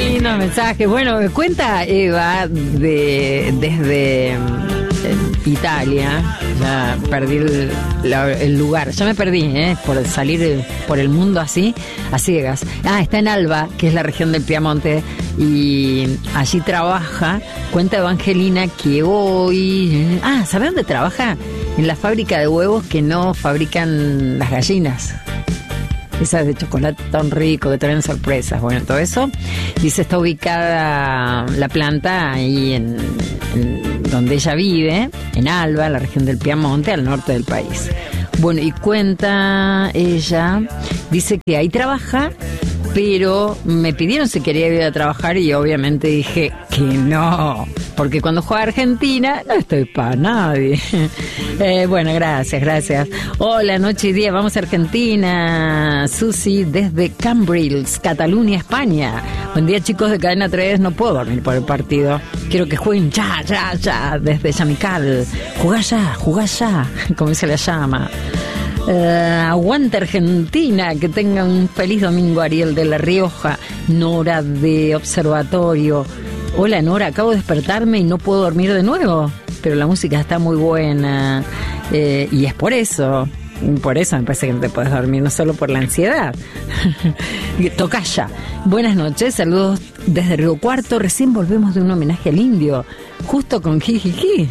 lindo mensaje. Bueno, me cuenta Eva desde Italia. Ya perdí el lugar. Ya me perdí, por salir por el mundo así, a ciegas. Está en Alba, que es la región del Piamonte, y allí trabaja. Cuenta Evangelina que hoy... ¿sabe dónde trabaja? En la fábrica de huevos que no fabrican las gallinas. Esas de chocolate tan rico que traen sorpresas. Bueno, todo eso. Dice, está ubicada la planta ahí en donde ella vive, en Alba, la región del Piamonte, al norte del país. Bueno, y cuenta ella, dice que ahí trabaja, pero me pidieron si quería ir a trabajar y obviamente dije que no, porque cuando juega Argentina no estoy para nadie. Bueno, gracias. Hola, noche y día, vamos a Argentina. Susi desde Cambrils, Cataluña, España. Buen día, chicos de Cadena 3, no puedo dormir por el partido. Quiero que jueguen ya, desde Yamical. Jugá ya, como se le llama. Aguanta Argentina, que tenga un feliz domingo. Ariel de La Rioja. Nora de Observatorio. Hola Nora, acabo de despertarme y no puedo dormir de nuevo, pero la música está muy buena, y es por eso me parece que no te puedes dormir, no solo por la ansiedad. Tocaya. Buenas noches, saludos desde Río Cuarto. Recién volvemos de un homenaje al indio, justo con jijiji.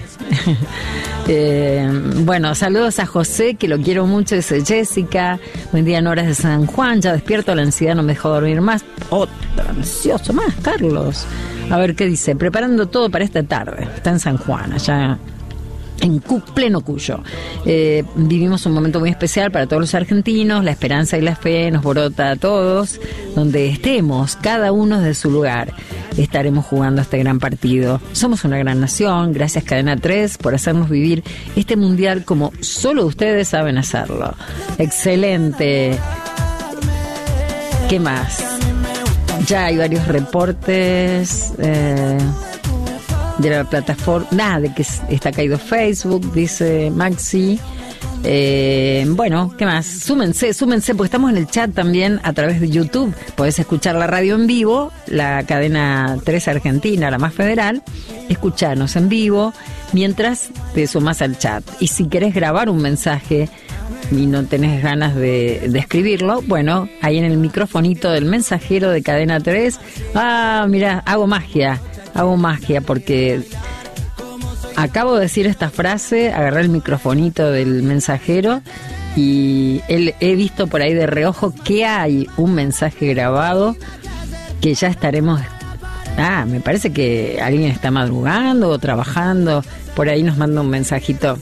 Bueno, saludos a José, que lo quiero mucho, dice Jessica. Buen día, Nora de San Juan. Ya despierto, la ansiedad no me dejó dormir más. Otro ansioso más, Carlos. A ver qué dice. Preparando todo para esta tarde. Está en San Juan, allá en pleno Cuyo. Vivimos un momento muy especial para todos los argentinos. La esperanza y la fe nos brota a todos. Donde estemos, cada uno de su lugar, estaremos jugando este gran partido. Somos una gran nación. Gracias Cadena 3 por hacernos vivir este mundial como solo ustedes saben hacerlo. Excelente. ¿Qué más? Ya hay varios reportes de la plataforma, de que está caído Facebook, dice Maxi. Bueno, ¿qué más? Súmense, porque estamos en el chat también a través de YouTube. Podés escuchar la radio en vivo, la Cadena 3 Argentina, la más federal, escucharnos en vivo mientras te sumás al chat. Y si querés grabar un mensaje y no tenés ganas de escribirlo, bueno, ahí en el microfonito del mensajero de Cadena 3, mira, hago magia porque acabo de decir esta frase, agarré el microfonito del mensajero y he visto por ahí de reojo que hay un mensaje grabado que ya estaremos... me parece que alguien está madrugando o trabajando, por ahí nos manda un mensajito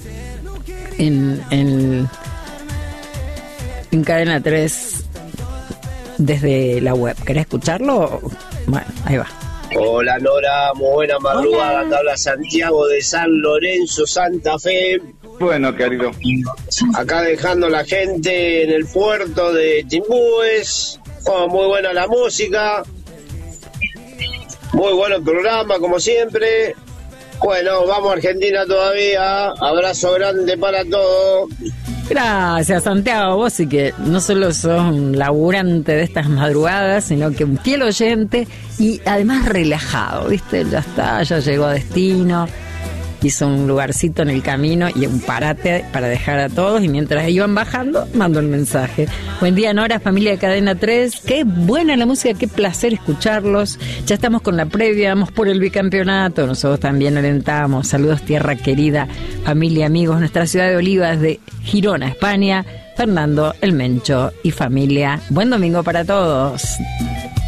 en Cadena 3 desde la web. ¿Querés escucharlo? Bueno, ahí va. Hola Nora, muy buena madrugada. Te habla Santiago de San Lorenzo, Santa Fe. Bueno, querido. Acá dejando la gente en el puerto de Timbúes. Muy buena la música. Muy bueno el programa, como siempre. Bueno, vamos a Argentina todavía. Abrazo grande para todos. Gracias, Santiago. Vos sí que no solo sos un laburante de estas madrugadas, sino que un fiel oyente y además relajado, ¿viste? Ya está, ya llegó a destino, hizo un lugarcito en el camino y un parate para dejar a todos, y mientras iban bajando, mandó el mensaje. Buen día, Nora, familia de Cadena 3. Qué buena la música, qué placer escucharlos. Ya estamos con la previa, vamos por el bicampeonato, nosotros también alentamos. Saludos, tierra querida, familia, amigos, nuestra ciudad de Olivas de Girona, España. Fernando, el Mencho y familia. Buen domingo para todos.